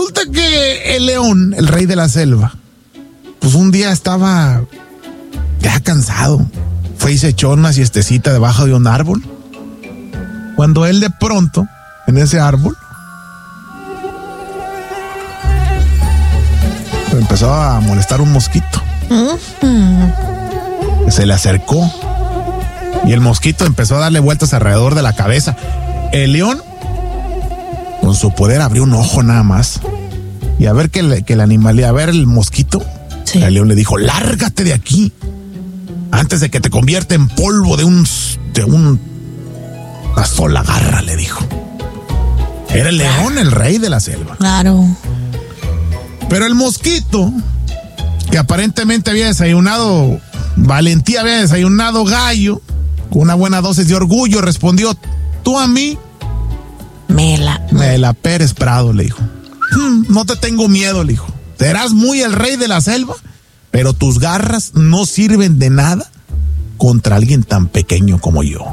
resulta que el león, el rey de la selva, pues un día estaba ya cansado. Fue y se echó una siestecita debajo de un árbol. Cuando él de pronto, en ese árbol, empezó a molestar un mosquito. Se le acercó y el mosquito empezó a darle vueltas alrededor de la cabeza. El león, con su poder, abrió un ojo nada más. Y a ver que el animal, a ver el mosquito, sí. El león le dijo: lárgate de aquí antes de que te convierta en polvo de una sola garra, le dijo. Era el león, el rey de la selva. Claro. Pero el mosquito, que aparentemente había desayunado valentía, había desayunado gallo, con una buena dosis de orgullo, respondió: tú a mí me la Pérez Prado, le dijo. No te tengo miedo, le dijo. Serás muy el rey de la selva, pero tus garras no sirven de nada contra alguien tan pequeño como yo.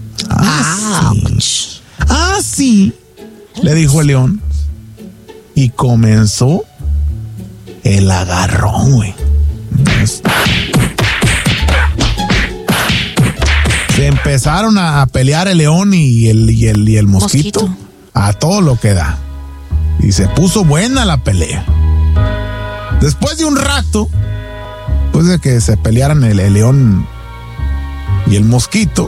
Sí, le dijo el león. Y comenzó el agarrón, güey. Se empezaron a pelear el león y el mosquito a todo lo que da. Y se puso buena la pelea. Después de un rato, después de que se pelearan el león y el mosquito,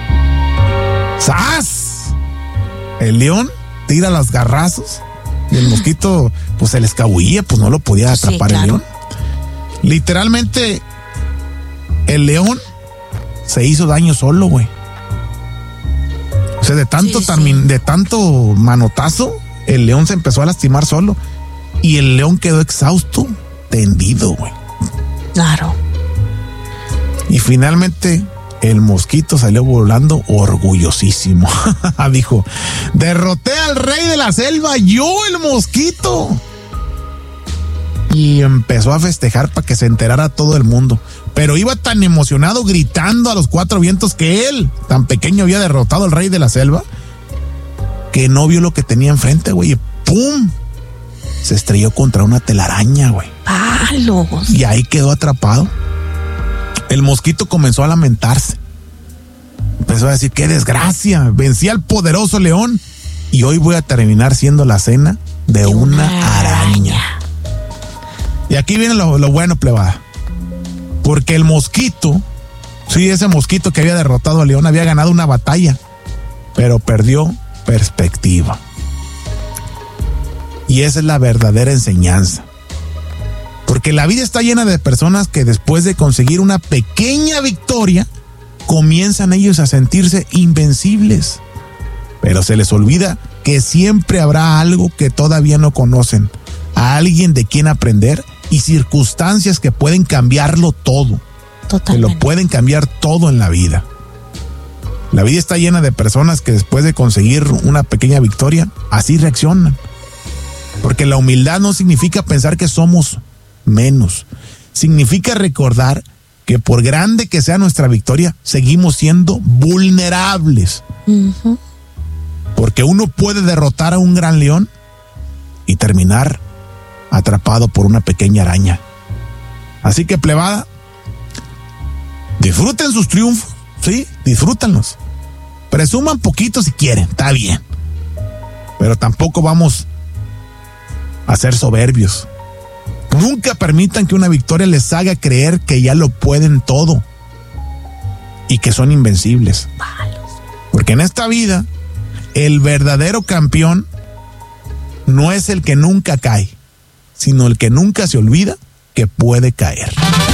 ¡zas! El león tira los garrazos y el mosquito pues se le escabullía, pues no lo podía atrapar, sí, claro. El león. Literalmente el león se hizo daño solo, güey. O sea, de tanto manotazo, el león se empezó a lastimar solo y el león quedó exhausto, tendido, güey. Claro. Y finalmente el mosquito salió volando orgullosísimo. Dijo: derroté al rey de la selva, yo, el mosquito. Y empezó a festejar para que se enterara todo el mundo. Pero iba tan emocionado, gritando a los cuatro vientos que él, tan pequeño, había derrotado al rey de la selva, que no vio lo que tenía enfrente, güey. Y ¡pum! Se estrelló contra una telaraña, güey. ¡Palos! Y ahí quedó atrapado. El mosquito comenzó a lamentarse. Empezó a decir: ¡qué desgracia! Vencí al poderoso león y hoy voy a terminar siendo la cena de una araña. Y aquí viene lo bueno, plebada. Porque el mosquito, sí, ese mosquito que había derrotado al león, había ganado una batalla, pero perdió perspectiva. Y esa es la verdadera enseñanza. Porque la vida está llena de personas que después de conseguir una pequeña victoria, comienzan ellos a sentirse invencibles. Pero se les olvida que siempre habrá algo que todavía no conocen, a alguien de quien aprender y circunstancias que pueden cambiarlo todo. Totalmente. Que lo pueden cambiar todo en la vida. La vida está llena de personas que después de conseguir una pequeña victoria, así reaccionan. Porque la humildad no significa pensar que somos menos. Significa recordar que por grande que sea nuestra victoria, seguimos siendo vulnerables. Uh-huh. Porque uno puede derrotar a un gran león y terminar atrapado por una pequeña araña. Así que, plebada, disfruten sus triunfos, sí, disfrútenlos. Presuman poquito si quieren, está bien. Pero tampoco vamos a ser soberbios. Nunca permitan que una victoria les haga creer que ya lo pueden todo y que son invencibles. Porque en esta vida, el verdadero campeón no es el que nunca cae, sino el que nunca se olvida que puede caer.